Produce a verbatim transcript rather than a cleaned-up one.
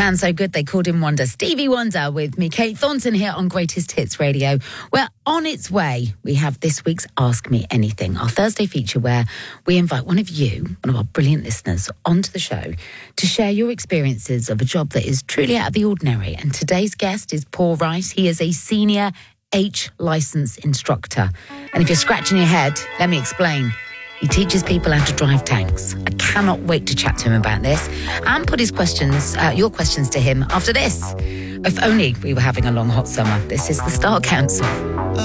man so good they called him Wonder. Stevie Wonder with me, Kate Thornton, here on Greatest Hits Radio. We're on its way. We have this week's Ask Me Anything, our Thursday feature where we invite one of you, one of our brilliant listeners, onto the show to share your experiences of a job that is truly out of the ordinary. And today's guest is Paul Rice. He is a senior H licence instructor. And if you're scratching your head, let me explain. He teaches people how to drive tanks. I cannot wait to chat to him about this and put his questions, uh, your questions to him after this. If only we were having a long, hot summer. This is the Star Council.